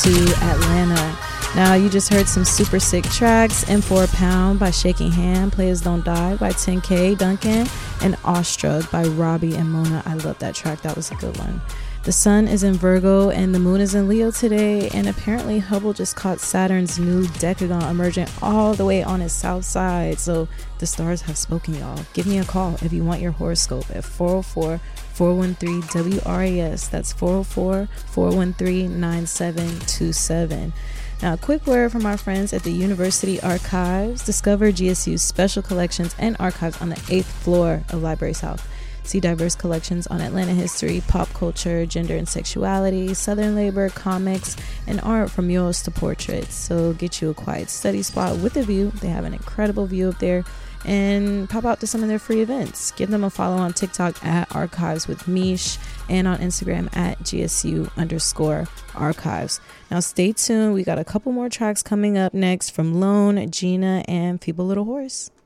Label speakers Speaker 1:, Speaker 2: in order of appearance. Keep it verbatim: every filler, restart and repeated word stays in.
Speaker 1: to Atlanta. Now, you just heard some super sick tracks. M for a Pound by Shaking Hand, Players Don't Die by ten K Duncan, and Awestruck by Robbie and Mona. I love that track. That was a good one. The sun is in Virgo and the moon is in Leo today, and apparently Hubble just caught Saturn's new decagon emerging all the way on its south side. So the stars have spoken, y'all. Give me a call if you want your horoscope at four oh four, four one three, W R A S. That's four oh four, four one three, nine seven two seven. Now, a quick word from our friends at the University Archives. Discover G S U's special collections and archives on the eighth floor of Library South. See diverse collections on Atlanta history, pop culture, gender and sexuality, Southern labor, comics, and art from murals to portraits. So get you a quiet study spot with a view. They have an incredible view up there. And pop out to some of their free events. Give them a follow on TikTok at Archives with Mish and on Instagram at G S U underscore archives. Now stay tuned. We got a couple more tracks coming up next from Lone, Gina, and Feeble Little Horse.